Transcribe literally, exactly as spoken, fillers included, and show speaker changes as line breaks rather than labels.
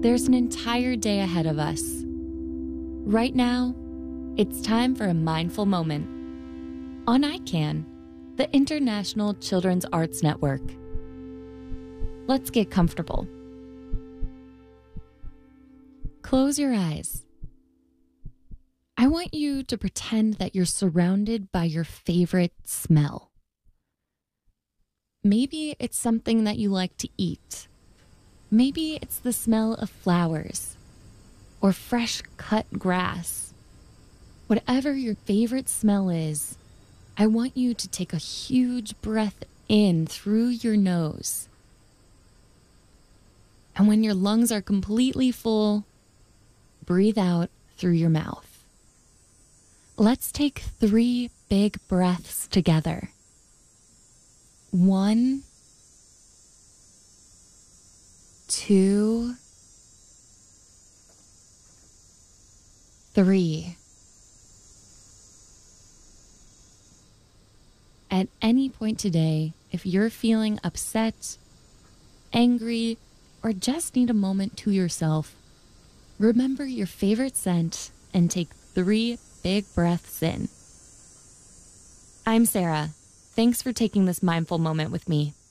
There's an entire day ahead of us. Right now, it's time for a mindful moment on I CAN, the International Children's Arts Network. Let's get comfortable. Close your eyes. I want you to pretend that you're surrounded by your favorite smell. Maybe it's something that you like to eat. Maybe it's the smell of flowers or fresh cut grass. Whatever your favorite smell is, I want you to take a huge breath in through your nose. And when your lungs are completely full, breathe out through your mouth. Let's take three big breaths together. One, two, three. At any point today, if you're feeling upset, angry, or just need a moment to yourself, remember your favorite scent and take three big breaths in. I'm Sarah. Thanks for taking this mindful moment with me.